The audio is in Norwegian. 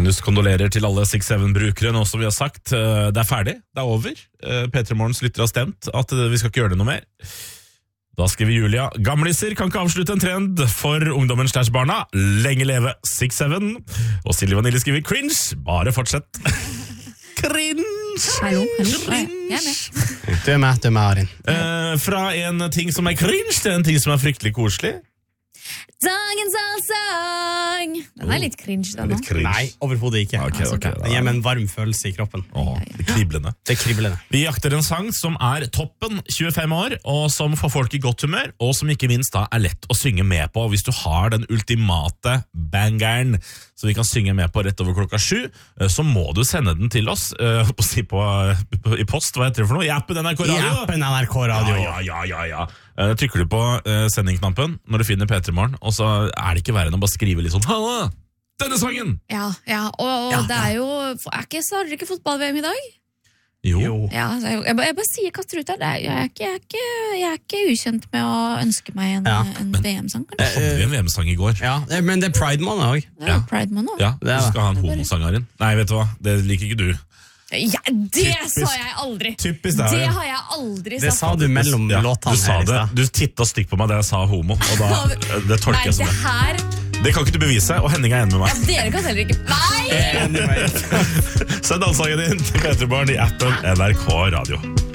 Julius kondolerer til alle 6-7-brukere nå som vi har sagt. Det ferdig, det over. P3 Morgens lytter har stemt at vi skal ikke gjøre det noe mer. Da skriver Julia, gamliser kan ikke avslutte en trend for ungdommen / barna. Lenge leve 6-7. Og Silje Vanille skriver cringe, bare fortsett. Cringe. Hallo, jeg er med. Du er med, Arin. Fra en ting som er cringe til en ting som er fryktelig koselig. Dagens allsang. Den er litt cringe da nå. Litt cringe. Nei, overhodet ikke. Ok. Den gir meg en varm følelse i kroppen. Det kriblende. Det er kriblende. Vi jakter en sang som er toppen 25 år, og som får folk i godt humør, og som ikke minst da er lett å synge med på. Hvis du har den ultimate bangeren som vi kan synge med på rett over 7, så må du sende den til oss, i post, hva heter det for noe? I appen NRK Radio. I appen NRK Radio. Ja. Trykker du på sendingknappen når du finner P3 Morgen, og så er det ikke verre enn å bare skrive litt sånn, «Halla, denne sangen!» Ja, og det er jo, har dere ikke fotball-VM i dag? Jo. Ja, jeg bare sier kaster ut der. Jeg er ikke ukjent med å ønske meg en VM-sang, kanskje. Hadde vi en VM-sang i går? Ja, men det er Pride-måned også. Det er Pride Month også. Ja, du skal ha en homosangerin. Nei, vet du hva? Det liker ikke du. Ja, det sa jeg aldri. Typisk deg. Det har jeg aldri sagt. Det sa du mellom låtene du sa her i det. sted. Du tittet stygt på meg da jeg sa homo, og da, det tolker jeg som det. Her... Det kan ikke du bevise, og Henning er enig med meg. Dere kan heller ikke... Nei! Anyway. Send allsangen din til P3 Morgen i appen NRK Radio.